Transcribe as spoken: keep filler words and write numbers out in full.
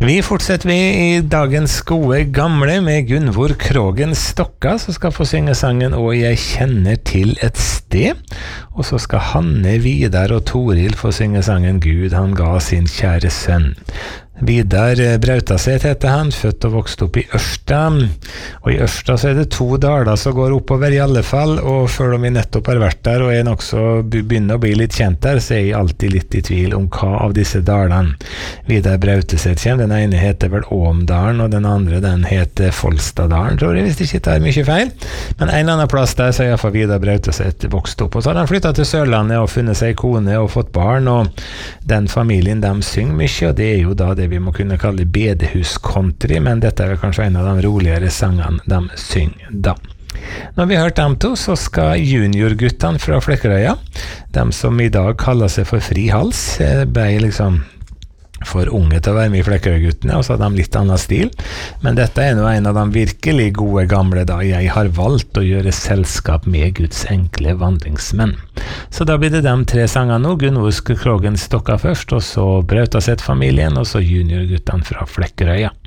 Vi fortsetter vi i dagens gode gamle med Gunvor Krogen Stokka, som skal få synge sangen «Og jeg kjenner til et sted», og så skal Hanne, Vidar og Toril få synge sangen «Gud, han ga sin kjære sønn». Vidar Brautaset heter han, født og vokst opp i Ørsta, og i Ørsta så er det to daler som går oppover i alle fall, og før de nettopp har vært der, og jeg nok så begynner å bli litt kjent der, så er jeg alltid litt i tvil om hva av disse dalene Vidar Brautaset kommer. Den ene heter vel Åmdalen, og den andre den heter Folstadalen, tror jeg, hvis det ikke tar mye feil. Men en eller annen plass der så er i hvert fall Vidar Brautaset vokst opp, og så har han flyttet til Sørlandet og funnet seg kone og fått barn, og den familien de synger mye, og det er jo da det vi må kunne kalle bedehus-country, men dette er vel kanskje en av de roligere sangene de synger da. Når vi har hørt dem to, så skal juniorguttene fra Flekkerøya, de som i dag kaller seg for Fri Hals, ble liksom for unge til å være med i Flekkerøy-guttene, og så har de litt annen stil. Men dette er nå en av de virkelig gode gamle da jeg har valgt å gjøre selskap med Guds enkle vandringsmenn. Så da blir det de tre sangene nå, Gunvor Krogen Stokka først, og så Brautaset-familien, og så juniorguttene fra Flekkerøya.